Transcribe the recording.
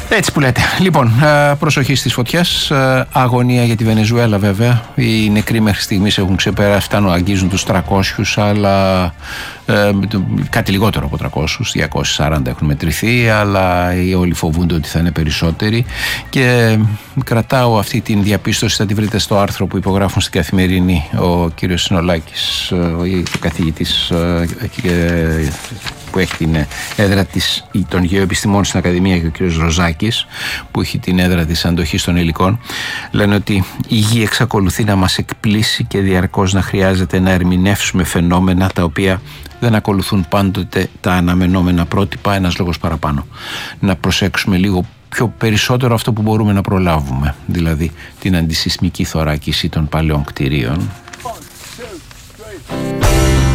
Έτσι που λέτε. Λοιπόν, προσοχή στις φωτιές. Αγωνία για τη Βενεζουέλα, βέβαια. Οι νεκροί μέχρι στιγμής έχουν ξεπεράσει, αγγίζουν τους 300, αλλά κάτι λιγότερο από 300, 240 έχουν μετρηθεί, αλλά όλοι φοβούνται ότι θα είναι περισσότεροι. Και κρατάω αυτή την διαπίστωση, θα τη βρείτε στο άρθρο που υπογράφουν στην Καθημερινή ο κύριος Συνολάκης, ο καθηγητής που έχει την έδρα των γεωεπιστημών στην Ακαδημία, και ο κ. Ροζάκης που έχει την έδρα της αντοχής των υλικών, λένε ότι η γη εξακολουθεί να μας εκπλήσει και διαρκώς να χρειάζεται να ερμηνεύσουμε φαινόμενα τα οποία δεν ακολουθούν πάντοτε τα αναμενόμενα πρότυπα. Ένας λόγος παραπάνω να προσέξουμε λίγο πιο περισσότερο αυτό που μπορούμε να προλάβουμε, δηλαδή την αντισυσμική θωράκιση των παλαιών κτηρίων,